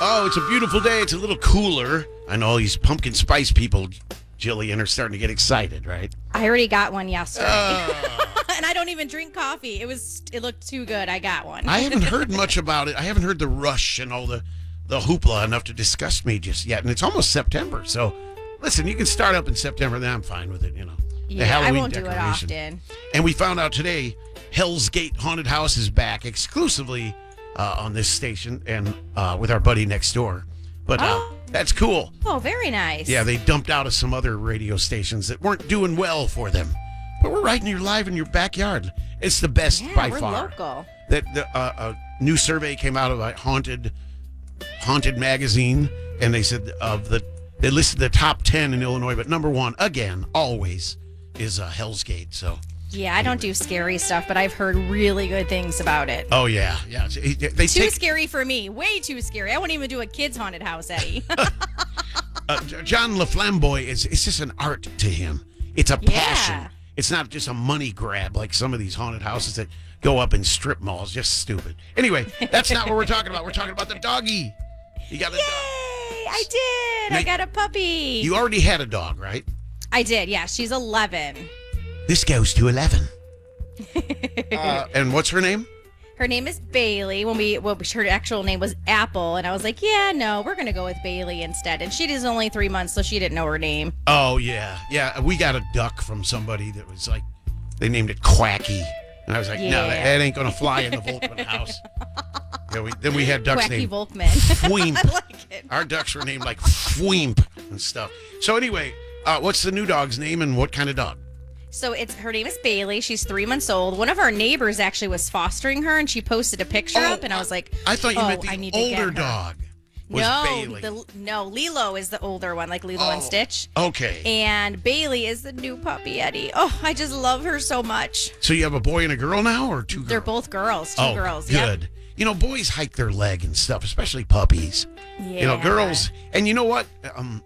Oh, it's a beautiful day. It's a little cooler. I know all these pumpkin spice people, Jillian, are starting to get excited, right? I already got one yesterday. And I don't even drink coffee. It looked too good. I got one. I haven't heard much about it. I haven't heard the rush and all the hoopla enough to disgust me just yet. And it's almost September. So, listen, you can start up in September. Then I'm fine with it, The Yeah, Halloween I won't decoration. do it often. And we found out today Hell's Gate Haunted House is back exclusively on this station and with our buddy next door. But that's cool. Oh, very nice. Yeah, they dumped out of some other radio stations that weren't doing well for them. But we're right in your live in your backyard. It's the best by we're far. local. That a new survey came out of a haunted magazine, and they said they listed the top 10 in Illinois, but number one again always is Hell's Gate. So. Yeah, I don't do scary stuff, but I've heard really good things about it. Oh yeah. They Too scary for me. Way too scary. I wouldn't even do a kid's haunted house, Eddie. John LaFlamboy it's just an art to him. It's a passion. It's not just a money grab like some of these haunted houses that go up in strip malls. Just stupid. Anyway, that's not what we're talking about. We're talking about the doggy. You got a dog. Yay! I did. Now, I got a puppy. You already had a dog, right? I did. Yeah, she's 11. This goes to 11. And what's her name? Her name is Bailey. Her actual name was Apple, and I was like, yeah, no, we're gonna go with Bailey instead. And she is only 3 months, so she didn't know her name. Oh yeah. We got a duck from somebody that was like, they named it Quacky, and I was like, no, that ain't gonna fly in the Volkman house. Yeah, then we had ducks Quacky named Volkman. Fweemp. I like it. Our ducks were named like Fweemp and stuff. So anyway, what's the new dog's name and what kind of dog? So her name is Bailey. She's 3 months old. One of our neighbors actually was fostering her, and she posted a picture up, and I was like, I thought you meant I the need to get older her. dog. Was Bailey. No, Lilo is the older one, like Lilo and Stitch. Okay. And Bailey is the new puppy, Eddie. Oh, I just love her so much. So you have a boy and a girl now, or two girls? They're both girls. Two girls. Good. Yep. Boys hike their leg and stuff, especially puppies. Yeah. Girls. And you know what?